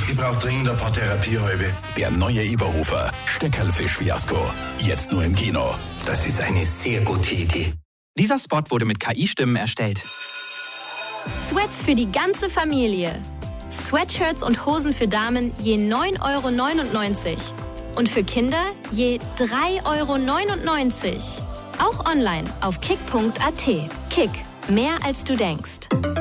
Ich brauche dringend ein paar Therapiehalbe. Der neue Eberhofer Steckerlfisch-Fiasko. Jetzt nur im Kino. Das ist eine sehr gute Idee. Dieser Spot wurde mit KI-Stimmen erstellt. Sweats für die ganze Familie. Sweatshirts und Hosen für Damen je 9,99 € und für Kinder je 3,99 €. Auch online auf kick.at. Kick, mehr als du denkst.